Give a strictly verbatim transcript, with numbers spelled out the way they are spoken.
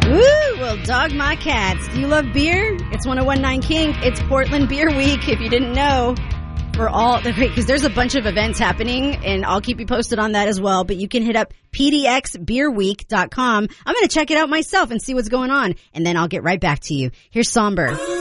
Woo! Well, dog my cats. Do you love beer? It's one oh one point nine King. It's Portland Beer Week, if you didn't know. For all the great, because there's a bunch of events happening, and I'll keep you posted on that as well. But you can hit up P D X beer week dot com. I'm going to check it out myself and see what's going on, and then I'll get right back to you. Here's Somber.